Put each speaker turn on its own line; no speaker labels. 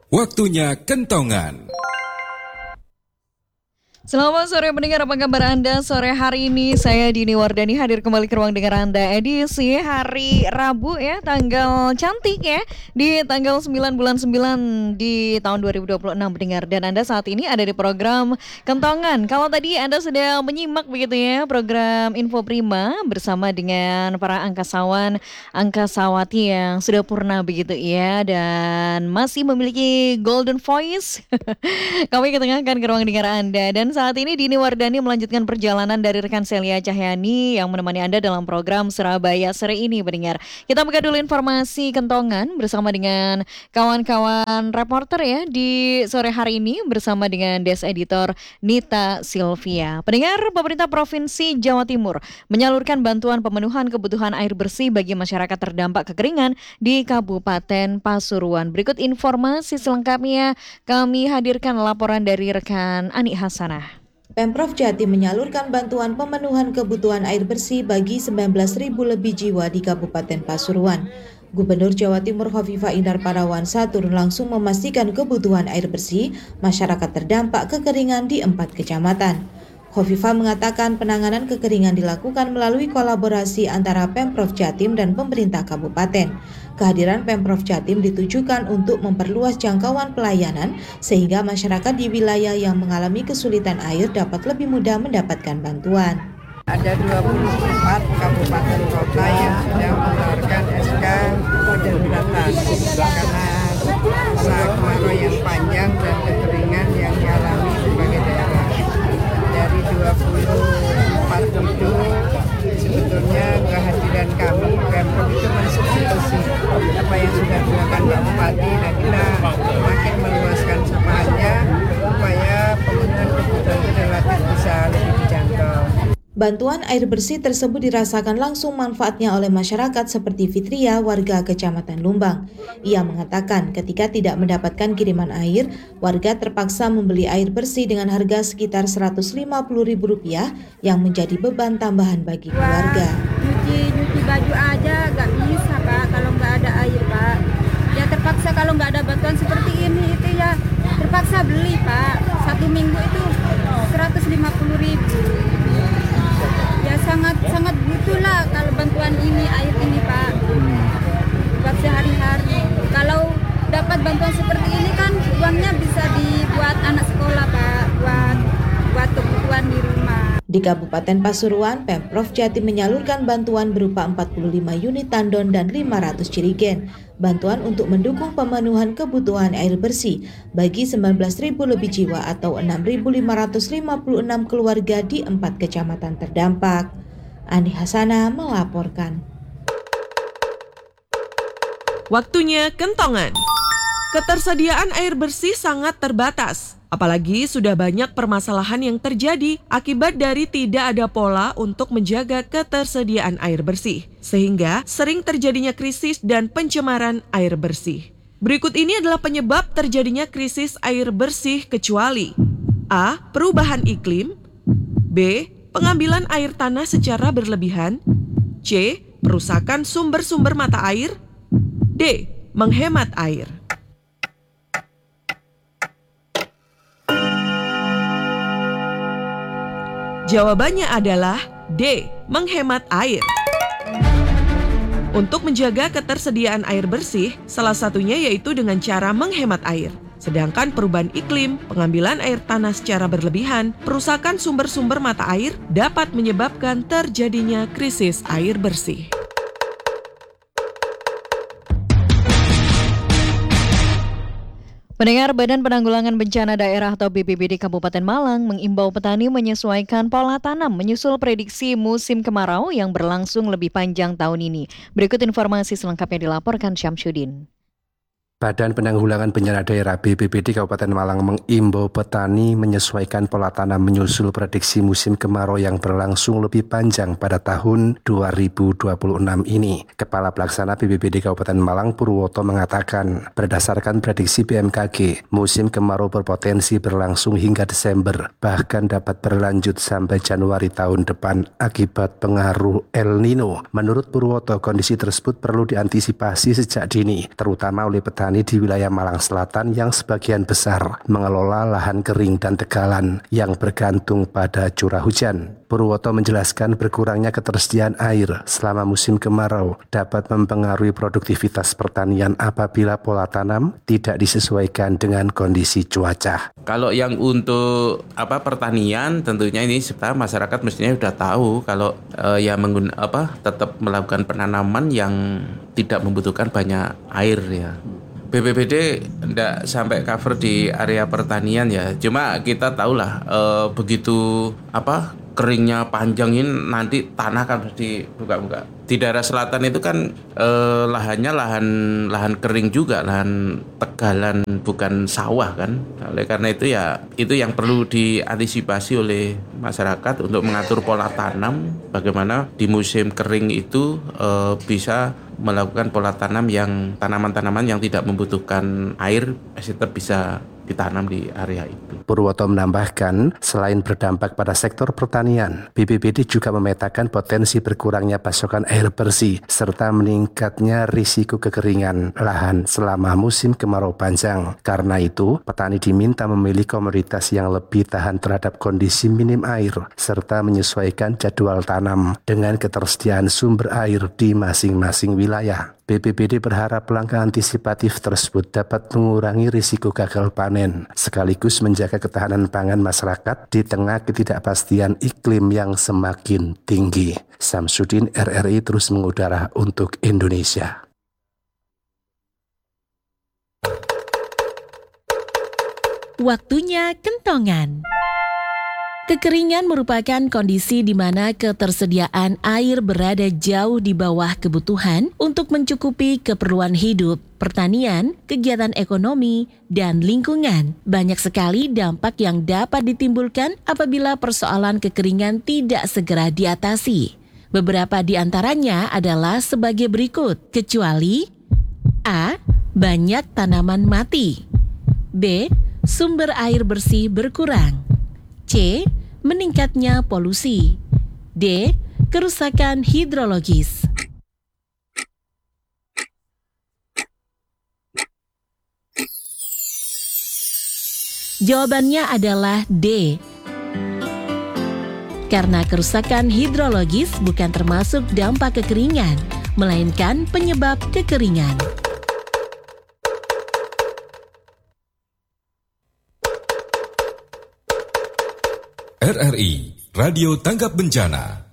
Waktunya kentongan.
Selamat sore pendengar, apa kabar Anda? Sore hari ini saya Dini Wardani hadir kembali ke ruang dengar Anda edisi hari Rabu ya, tanggal cantik ya, di tanggal 9 bulan 9 di tahun 2026 pendengar. Dan Anda saat ini ada di program Kentongan. Kalau tadi Anda sudah menyimak begitu ya program Info Prima bersama dengan para angkasawan, angkasawati yang sudah purna begitu ya, dan masih memiliki golden voice. Kami ketengahkan ke ruang dengar Anda. Dan saat ini Dini Wardani melanjutkan perjalanan dari rekan Celia Cahyani yang menemani Anda dalam program Surabaya Sore ini pendengar. Kita buka dulu informasi kentongan bersama dengan kawan-kawan reporter ya di sore hari ini bersama dengan Desk Editor Nita Silvia. Pendengar, pemerintah Provinsi Jawa Timur menyalurkan bantuan pemenuhan kebutuhan air bersih bagi masyarakat terdampak kekeringan di Kabupaten Pasuruan. Berikut informasi selengkapnya, kami hadirkan laporan dari rekan Ani Hasanah.
Pemprov Jatim menyalurkan bantuan pemenuhan kebutuhan air bersih bagi 19.000 lebih jiwa di Kabupaten Pasuruan. Gubernur Jawa Timur Khofifah Indar Parawansa turun langsung memastikan kebutuhan air bersih masyarakat terdampak kekeringan di 4 kecamatan. Khofifah mengatakan penanganan kekeringan dilakukan melalui kolaborasi antara Pemprov Jatim dan pemerintah kabupaten. Kehadiran Pemprov Jatim ditujukan untuk memperluas jangkauan pelayanan sehingga masyarakat di wilayah yang mengalami kesulitan air dapat lebih mudah mendapatkan bantuan.
Ada 24 kabupaten kota yang sudah mengeluarkan SK kedaruratan karena masa kemarau yang panjang dan kekeringan yang dialami berbagai daerah. Dari 24 itu sebetulnya kehadiran kami Pemprov itu mensubstitusi apa yang sudah dilakukan Pak Bupati, dan kita makin meluaskan sapaannya supaya pemenuhan kebutuhan itu relatif bisa lebih dijangkau.
Bantuan air bersih tersebut dirasakan langsung manfaatnya oleh masyarakat seperti Fitria, warga Kecamatan Lumbang. Ia mengatakan ketika tidak mendapatkan kiriman air, warga terpaksa membeli air bersih dengan harga sekitar Rp150.000 yang menjadi beban tambahan bagi keluarga.
Nyuci baju aja nggak bisa Pak kalau nggak ada air Pak. Ya terpaksa kalau nggak ada bantuan seperti ini itu ya terpaksa beli Pak. 1 minggu itu Rp150.000. Ya sangat butuhlah kalau bantuan ini, air ini Pak, buat sehari-hari. Kalau dapat bantuan seperti ini kan uangnya bisa dibuat anak sekolah Pak, buat kebutuhan di rumah.
Di Kabupaten Pasuruan, Pemprov Jatim menyalurkan bantuan berupa 45 unit tandon dan 500 jerigen. Bantuan untuk mendukung pemenuhan kebutuhan air bersih bagi 19.000 lebih jiwa atau 6.556 keluarga di 4 kecamatan terdampak. Ani Hasanah melaporkan.
Waktunya kentongan. Ketersediaan air bersih sangat terbatas. Apalagi sudah banyak permasalahan yang terjadi akibat dari tidak ada pola untuk menjaga ketersediaan air bersih, sehingga sering terjadinya krisis dan pencemaran air bersih. Berikut ini adalah penyebab terjadinya krisis air bersih kecuali: A. Perubahan iklim, B. Pengambilan air tanah secara berlebihan, C. Perusakan sumber-sumber mata air, D. Menghemat air. Jawabannya adalah D. Menghemat air. Untuk menjaga ketersediaan air bersih, salah satunya yaitu dengan cara menghemat air. Sedangkan perubahan iklim, pengambilan air tanah secara berlebihan, perusakan sumber-sumber mata air dapat menyebabkan terjadinya krisis air bersih.
Pendengar, Badan Penanggulangan Bencana Daerah atau BPBD Kabupaten Malang mengimbau petani menyesuaikan pola tanam menyusul prediksi musim kemarau yang berlangsung lebih panjang tahun ini. Berikut informasi selengkapnya dilaporkan Syamsuddin.
Badan Penanggulangan Bencana Daerah BPBD Kabupaten Malang mengimbau petani menyesuaikan pola tanam menyusul prediksi musim kemarau yang berlangsung lebih panjang pada tahun 2026 ini. Kepala Pelaksana BPBD Kabupaten Malang Purwoto mengatakan, berdasarkan prediksi BMKG, musim kemarau berpotensi berlangsung hingga Desember, bahkan dapat berlanjut sampai Januari tahun depan akibat pengaruh El Nino. Menurut Purwoto, kondisi tersebut perlu diantisipasi sejak dini, terutama oleh petani petani di wilayah Malang Selatan yang sebagian besar mengelola lahan kering dan tegalan yang bergantung pada curah hujan. Purwoto menjelaskan berkurangnya ketersediaan air selama musim kemarau dapat mempengaruhi produktivitas pertanian apabila pola tanam tidak disesuaikan dengan kondisi cuaca.
Kalau yang untuk pertanian tentunya ini masyarakat mestinya sudah tahu kalau tetap melakukan penanaman yang tidak membutuhkan banyak air ya. BPBD tidak sampai cover di area pertanian ya. Cuma kita tahulah begitu keringnya panjang ini nanti tanah kan pasti buka-buka. Di daerah selatan itu kan lahannya lahan kering juga, lahan tegalan bukan sawah kan. Oleh karena itu yang perlu diantisipasi oleh masyarakat untuk mengatur pola tanam. Bagaimana di musim kering itu bisa melakukan pola tanam yang tanaman-tanaman yang tidak membutuhkan air tetap bisa ditanam di area itu.
Purwoto menambahkan, selain berdampak pada sektor pertanian, BPBD juga memetakan potensi berkurangnya pasokan air bersih serta meningkatnya risiko kekeringan lahan selama musim kemarau panjang. Karena itu, petani diminta memilih komoditas yang lebih tahan terhadap kondisi minim air serta menyesuaikan jadwal tanam dengan ketersediaan sumber air di masing-masing wilayah. BPBD berharap langkah antisipatif tersebut dapat mengurangi risiko gagal panen, sekaligus menjaga ketahanan pangan masyarakat di tengah ketidakpastian iklim yang semakin tinggi. Samsudin, RRI terus mengudara untuk Indonesia.
Waktunya kentongan. Kekeringan merupakan kondisi di mana ketersediaan air berada jauh di bawah kebutuhan untuk mencukupi keperluan hidup, pertanian, kegiatan ekonomi, dan lingkungan. Banyak sekali dampak yang dapat ditimbulkan apabila persoalan kekeringan tidak segera diatasi. Beberapa di antaranya adalah sebagai berikut, kecuali A. Banyak tanaman mati. B. Sumber air bersih berkurang. C. Meningkatnya polusi. D. Kerusakan hidrologis. Jawabannya adalah D. Karena kerusakan hidrologis bukan termasuk dampak kekeringan, melainkan penyebab kekeringan.
RRI Radio Tanggap Bencana.